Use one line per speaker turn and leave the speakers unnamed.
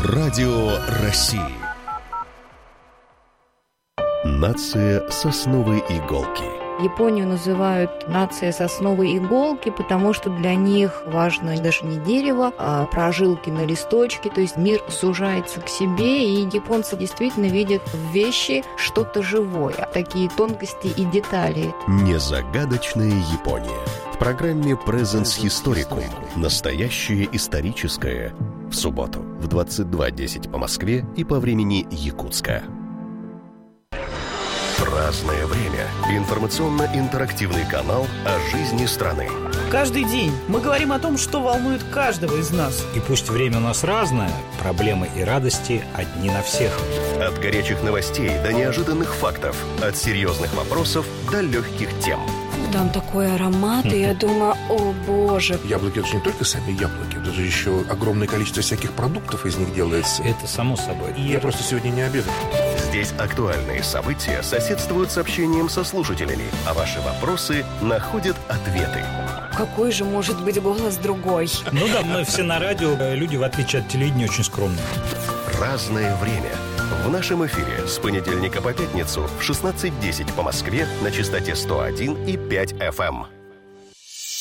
Радио России. Нация сосновой иголки.
Японию называют нация сосновой иголки, потому что для них важно даже не дерево, а прожилки на листочке. То есть мир сужается к себе, и японцы действительно видят в вещи что-то живое, такие тонкости и детали.
Незагадочная Япония. В программе Presence Historicum. Настоящее историческое. В субботу в 22:10 по Москве и по времени Якутска. Разное время. Информационно-интерактивный канал о жизни страны.
Каждый день мы говорим о том, что волнует каждого из нас.
И пусть время у нас разное, проблемы и радости одни на всех.
От горячих новостей до неожиданных фактов, от серьезных вопросов до легких тем.
Там такой аромат, и я думаю, о боже.
Яблоки — это же не только сами яблоки, это же еще огромное количество всяких продуктов из них делается.
Это само собой.
Я просто сегодня не обедал.
Здесь актуальные события соседствуют с общением со слушателями, а ваши вопросы находят ответы.
Какой же может быть голос другой?
Ну да, мы все на радио, люди, в отличие от телевидения, очень скромные.
Разное время. В нашем эфире с понедельника по пятницу в 16:10 по Москве на частоте 101,5 FM.